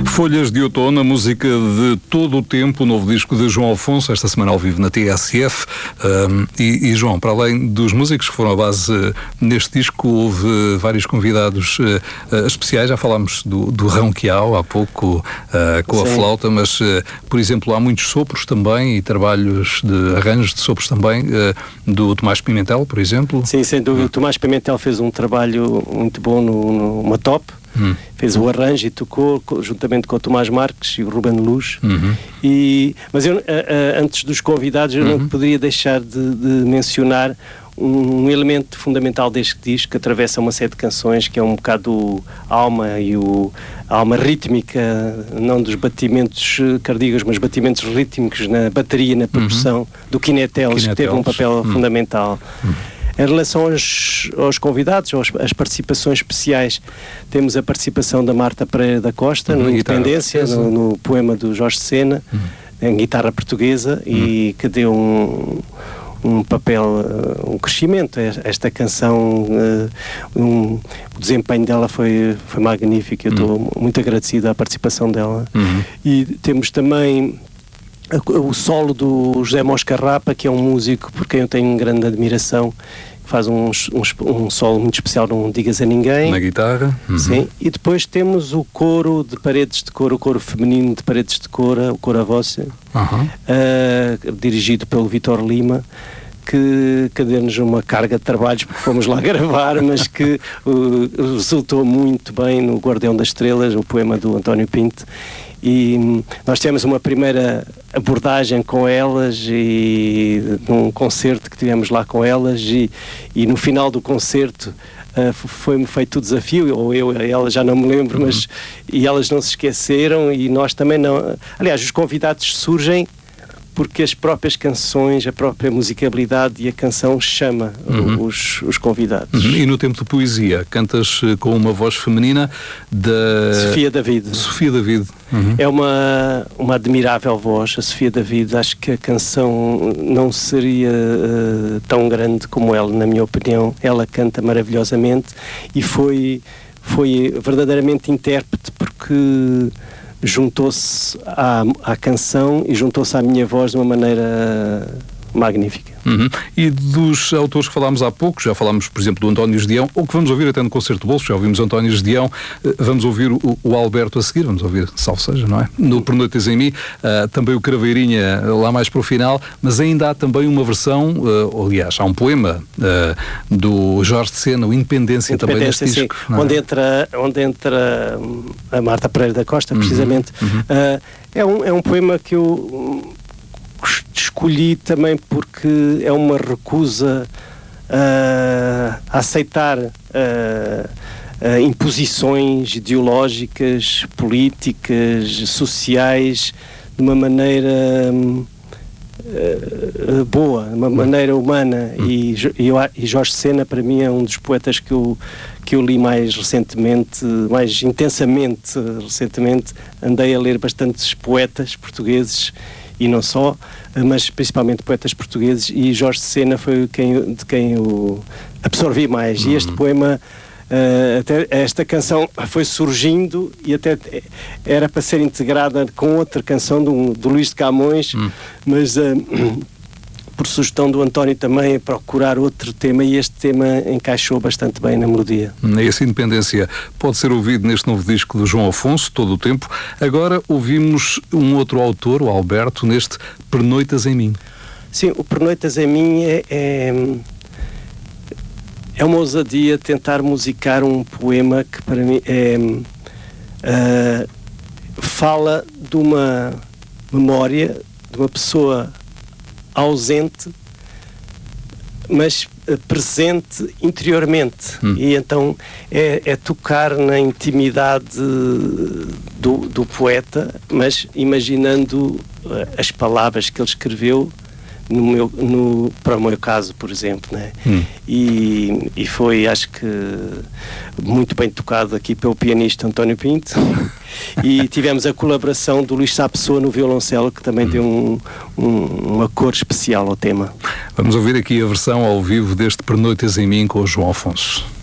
Folhas de Outono, a música de todo o tempo, o novo disco de João Afonso, esta semana ao vivo na TSF. E João, para além dos músicos que foram a base neste disco, houve vários convidados especiais. Já falámos do Rão Quiao há pouco com a flauta, mas, por exemplo, há muitos sopros também e trabalhos de arranjos de sopros também, do Tomás Pimentel, por exemplo. Sim, sem dúvida. O Tomás Pimentel fez um trabalho muito bom no Matop. Fez o arranjo e tocou juntamente com o Tomás Marques e o Ruben Luz. Mas eu, antes dos convidados, eu não poderia deixar de mencionar um elemento fundamental deste disco que atravessa uma série de canções, que é um bocado a alma e a alma rítmica, não dos batimentos cardíacos, mas batimentos rítmicos na bateria, na percussão, do Kineteles, que teve um papel fundamental. Em relação aos convidados, às participações especiais, temos a participação da Marta Pereira da Costa, no Independência, no poema do Jorge Sena, em guitarra portuguesa, e que deu um papel, um crescimento a esta canção. O desempenho dela foi magnífico. Eu estou muito agradecido à participação dela. E temos também o solo do José Moscarrapa, que é um músico por quem eu tenho grande admiração, que faz um solo muito especial, Não Digas a Ninguém. Na guitarra. Sim. E depois temos o coro de Paredes de Cora, o coro feminino de Paredes de Cora, o Coro a Vossa, dirigido pelo Vítor Lima, que deu-nos uma carga de trabalhos, porque fomos lá gravar, mas que resultou muito bem no Guardião das Estrelas, o poema do António Pinto. E nós tivemos uma primeira abordagem com elas, e num concerto que tivemos lá com elas, e no final do concerto foi-me feito o desafio, ou elas, já não me lembro, mas e elas não se esqueceram, e nós também não. Aliás, os convidados surgem porque as próprias canções, a própria musicabilidade e a canção chama os convidados. E no tempo de poesia, cantas com uma voz feminina da Sofia David. É uma admirável voz, a Sofia David. Acho que a canção não seria tão grande como ela, na minha opinião. Ela canta maravilhosamente e foi verdadeiramente intérprete, porque juntou-se à canção e juntou-se à minha voz de uma maneira magnífica. E dos autores que falámos há pouco, já falámos, por exemplo, do António Gedeão, ou que vamos ouvir até no Concerto de Bolso, já ouvimos António Gedeão, vamos ouvir o Alberto a seguir, vamos ouvir Salve Seja, não é? No Pernoitas em Mim, também o Craveirinha lá mais para o final, mas ainda há também uma versão, aliás, há um poema do Jorge Sena, o Independência também neste disco. Onde entra a Marta Pereira da Costa, precisamente. É um poema que eu escolhi também porque é uma recusa a aceitar imposições ideológicas, políticas, sociais, de uma maneira boa, de uma maneira humana. E Jorge Sena, para mim, é um dos poetas que eu li mais recentemente, mais intensamente recentemente. Andei a ler bastantes poetas portugueses, e não só, mas principalmente poetas portugueses, e Jorge Sena foi de quem eu absorvi mais. E este poema, até esta canção foi surgindo, e até era para ser integrada com outra canção do Luís de Camões, mas por sugestão do António também, a procurar outro tema, e este tema encaixou bastante bem na melodia. Essa Independência pode ser ouvido neste novo disco do João Afonso, todo o tempo. Agora ouvimos um outro autor, o Alberto, neste Pernoitas em Mim. Sim, o Pernoitas em Mim é uma ousadia tentar musicar um poema que para mim fala de uma memória de uma pessoa ausente, mas presente interiormente. E então é tocar na intimidade do poeta, mas imaginando as palavras que ele escreveu para o meu caso, por exemplo, né? E foi, acho que, muito bem tocado aqui pelo pianista António Pinto. E tivemos a colaboração do Luís Sá Pessoa no violoncelo, que também deu uma cor especial ao tema. Vamos ouvir aqui a versão ao vivo deste Pernoitas em Mim com o João Afonso.